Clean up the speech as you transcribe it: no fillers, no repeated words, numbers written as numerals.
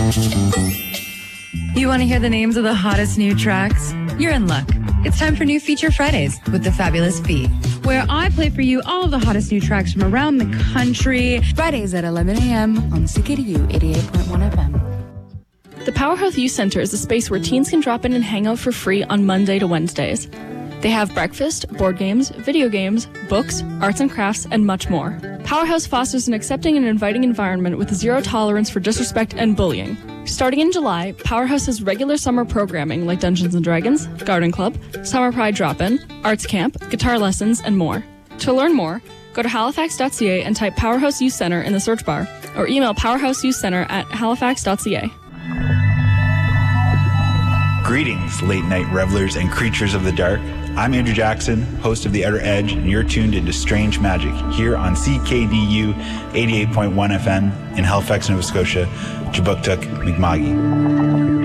You want to hear the names of the hottest new tracks? You're in luck. It's time for New Feature Fridays with the Fabulous Fee, where I play for you all of the hottest new tracks from around the country. Fridays at 11 a.m. on CKDU 88.1 FM. The Powerhouse Youth Center is a space where teens can drop in and hang out for free on Monday to Wednesdays. They have breakfast, board games, video games, books, arts and crafts, and much more. Powerhouse fosters an accepting and inviting environment with zero tolerance for disrespect and bullying. Starting in July, Powerhouse has regular summer programming like Dungeons & Dragons, Garden Club, Summer Pride Drop-In, Arts Camp, guitar lessons, and more. To learn more, go to halifax.ca and type Powerhouse Youth Center in the search bar, or email powerhouseyouthcenter@halifax.ca. Greetings, late-night revelers and creatures of the dark. I'm Andrew Jackson, host of The Outer Edge, and you're tuned into Strange Magic here on CKDU 88.1 FM in Halifax, Nova Scotia, Kjipuktuk, Mi'kma'ki.